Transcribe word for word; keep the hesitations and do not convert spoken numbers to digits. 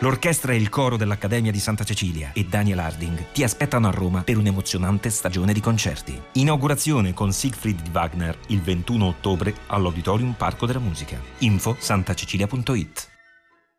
L'orchestra e il coro dell'Accademia di Santa Cecilia e Daniel Harding ti aspettano a Roma per un'emozionante stagione di concerti. Inaugurazione con Siegfried di Wagner il ventuno ottobre all'Auditorium Parco della Musica. Info santacecilia punto it.